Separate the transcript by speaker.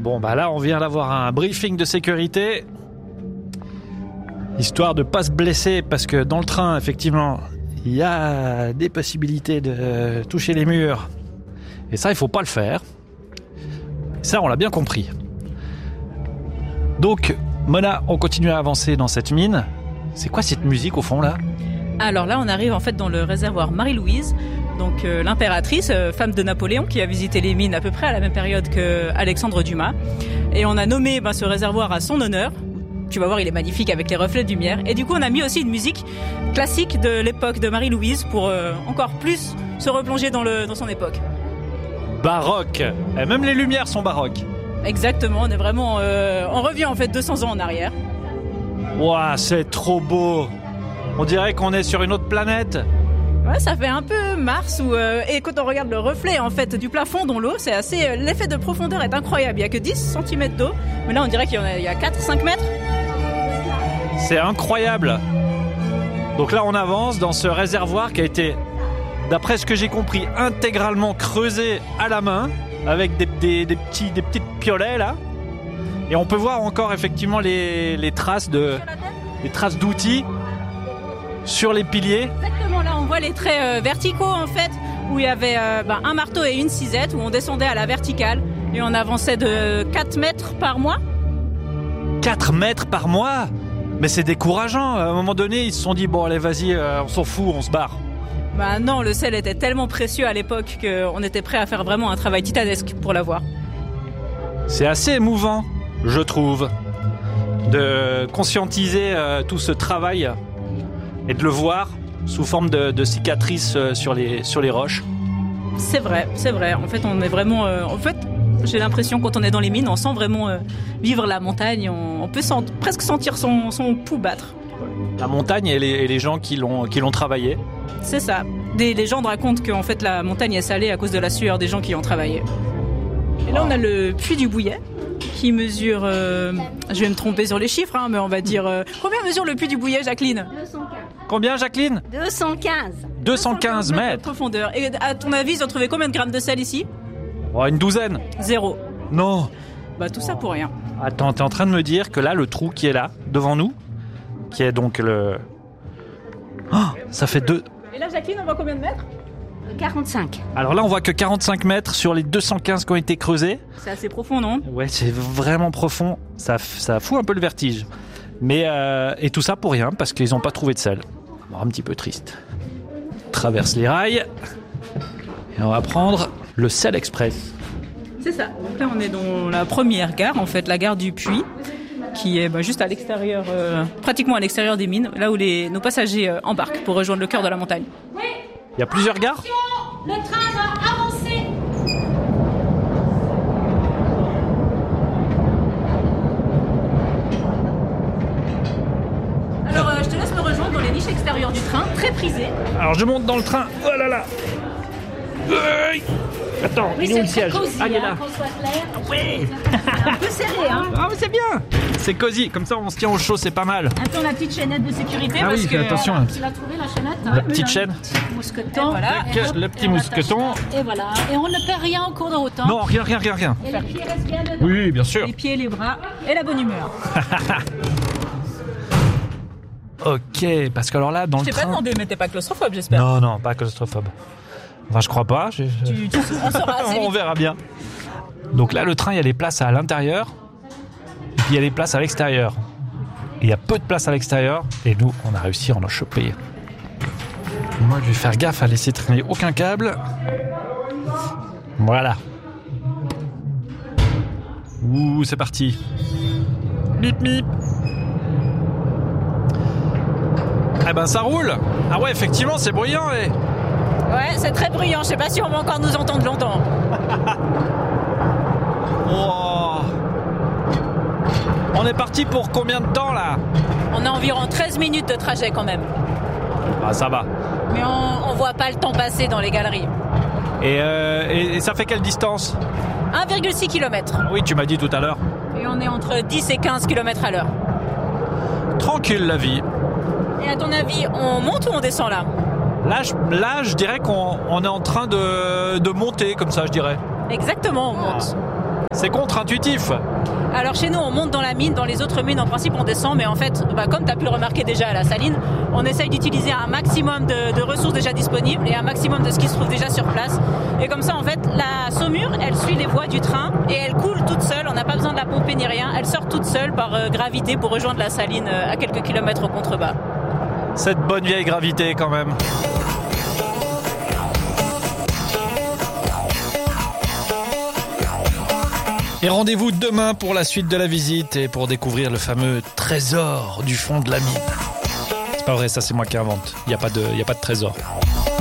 Speaker 1: Bon, bah là, on vient d'avoir un briefing de sécurité, histoire de pas se blesser, parce que dans le train, effectivement, il y a des possibilités de toucher les murs. Et ça, il faut pas le faire. Ça, on l'a bien compris. Donc, Mona, on continue à avancer dans cette mine. C'est quoi cette musique au fond là ?
Speaker 2: Alors là, on arrive en fait dans le réservoir Marie-Louise, donc l'impératrice, femme de Napoléon, qui a visité les mines à peu près à la même période que Alexandre Dumas. Et on a nommé ce réservoir à son honneur. Tu vas voir, il est magnifique avec les reflets de lumière. Et du coup, on a mis aussi une musique classique de l'époque de Marie-Louise pour encore plus se replonger dans son époque.
Speaker 1: Baroque. Et même les lumières sont baroques.
Speaker 2: Exactement, on est vraiment... on revient en fait 200 ans en arrière.
Speaker 1: Ouah, c'est trop beau. On dirait qu'on est sur une autre planète.
Speaker 2: Ouais, ça fait un peu Mars et quand on regarde le reflet en fait du plafond dans l'eau, c'est assez l'effet de profondeur est incroyable. Il y a que 10 cm d'eau, mais là on dirait qu'il y a 4-5 mètres.
Speaker 1: C'est incroyable. Donc là on avance dans ce réservoir qui a été, d'après ce que j'ai compris, intégralement creusé à la main avec des petites piolets là. Et on peut voir encore effectivement les traces d'outils sur les piliers.
Speaker 2: Exactement, là on voit les traits verticaux en fait, où il y avait un marteau et une cisette, où on descendait à la verticale et on avançait de 4 mètres par mois.
Speaker 1: 4 mètres par mois ? Mais c'est décourageant. À un moment donné, ils se sont dit, bon allez vas-y, on s'en fout, on se barre.
Speaker 2: Bah non, le sel était tellement précieux à l'époque qu'on était prêt à faire vraiment un travail titanesque pour l'avoir.
Speaker 1: C'est assez émouvant, je trouve, de conscientiser tout ce travail et de le voir sous forme de cicatrices sur les roches.
Speaker 2: C'est vrai. En fait, on est vraiment... j'ai l'impression quand on est dans les mines, on sent vraiment vivre la montagne. On peut presque sentir son pouls battre.
Speaker 1: La montagne et les gens qui l'ont travaillé.
Speaker 2: C'est ça. Les légendes racontent qu'en fait la montagne est salée à cause de la sueur des gens qui y ont travaillé. Et là, on a le puits du Bouillet qui mesure... je vais me tromper sur les chiffres, mais on va dire... combien mesure le puits du Bouillet, Jacqueline ?
Speaker 3: 215.
Speaker 1: Combien, Jacqueline ?
Speaker 3: 215.
Speaker 1: 215 mètres.
Speaker 2: De profondeur. Et à ton avis, ils ont trouvé combien de grammes de sel ici ?
Speaker 1: Oh, une douzaine.
Speaker 2: 0.
Speaker 1: Non.
Speaker 2: Tout ça pour rien.
Speaker 1: Attends, t'es en train de me dire que là, le trou qui est là, devant nous, qui est donc le... Oh, ça fait 2...
Speaker 2: Et là, Jacqueline, on voit combien de mètres ?
Speaker 3: 45.
Speaker 1: Alors là, on voit que 45 mètres sur les 215 qui ont été creusés.
Speaker 2: C'est assez profond, non ?
Speaker 1: Ouais, c'est vraiment profond. Ça fout un peu le vertige. Mais et tout ça pour rien, parce qu'ils n'ont pas trouvé de sel. Alors, un petit peu triste. On traverse les rails. Et on va prendre le Sel Express.
Speaker 2: C'est ça. Donc là, on est dans la première gare, en fait, la gare du Puy, qui est juste à l'extérieur, pratiquement à l'extérieur des mines, là où nos passagers embarquent pour rejoindre le cœur de la montagne.
Speaker 1: Il y a plusieurs gares ?
Speaker 3: Le train va avancer.
Speaker 2: Alors, je te laisse me rejoindre dans les niches extérieures du train, très prisées.
Speaker 1: Alors je monte dans le train. Oh là là. Attends, il est où le siège ? Ah, il est là. Oui.
Speaker 2: Un peu serré, hein.
Speaker 1: Ah, mais c'est bien. C'est cosy, comme ça on se tient au chaud, c'est pas mal.
Speaker 2: Attends la petite chaînette de sécurité
Speaker 1: Ah
Speaker 2: parce
Speaker 1: oui,
Speaker 2: que...
Speaker 1: attention.
Speaker 3: Tu l'as trouvé la chaînette ?
Speaker 1: La petite chaîne.
Speaker 3: Mousqueton.
Speaker 2: Voilà.
Speaker 1: Le petit mousqueton.
Speaker 3: Et voilà. Et on ne perd rien en cours de route.
Speaker 1: Non, rien.
Speaker 3: Et les pieds restent bien dedans.
Speaker 1: Oui, bien sûr.
Speaker 2: Les pieds, les bras et la bonne humeur.
Speaker 1: Ok, parce que alors là, dans
Speaker 2: Je
Speaker 1: le
Speaker 2: t'ai pas
Speaker 1: train...
Speaker 2: demandé, mais t'es pas claustrophobe, j'espère.
Speaker 1: Non, pas claustrophobe. Enfin, je crois pas.
Speaker 2: On saura assez
Speaker 1: On
Speaker 2: vite.
Speaker 1: verra bien. Donc là, le train, il y a les places à l'intérieur, et puis il y a les places à l'extérieur. Et il y a peu de place à l'extérieur, et nous, on a réussi à en choper. Moi, je vais faire gaffe à laisser traîner aucun câble. Voilà. Ouh, c'est parti. Mip, mip. Eh ben, ça roule. Ah ouais, effectivement, c'est bruyant, et...
Speaker 2: Ouais, c'est très bruyant. Je sais pas si on va encore nous entendre longtemps.
Speaker 1: Wow. On est parti pour combien de temps, là ?
Speaker 2: On a environ 13 minutes de trajet quand même.
Speaker 1: Ah, ça va.
Speaker 2: Mais on voit pas le temps passer dans les galeries.
Speaker 1: Et ça fait quelle distance ?
Speaker 2: 1,6 km.
Speaker 1: Oui, tu m'as dit tout à l'heure.
Speaker 2: Et on est entre 10 et 15 km à l'heure.
Speaker 1: Tranquille, la vie.
Speaker 2: Et à ton avis, on monte ou on descend là ?
Speaker 1: Là, je dirais qu'on est en train de monter, comme ça, je dirais.
Speaker 2: Exactement, on monte.
Speaker 1: C'est contre-intuitif.
Speaker 2: Alors chez nous, on monte dans la mine, dans les autres mines, en principe, on descend, mais en fait, comme tu as pu le remarquer déjà à la saline, on essaye d'utiliser un maximum de ressources déjà disponibles et un maximum de ce qui se trouve déjà sur place. Et comme ça, en fait, la saumure, elle suit les voies du train et elle coule toute seule, on n'a pas besoin de la pomper ni rien, elle sort toute seule par gravité pour rejoindre la saline à quelques kilomètres au contrebas.
Speaker 1: Cette bonne vieille gravité quand même. Et rendez-vous demain pour la suite de la visite et pour découvrir le fameux trésor du fond de la mine. C'est pas vrai, ça c'est moi qui invente. Il n'y a pas de trésor.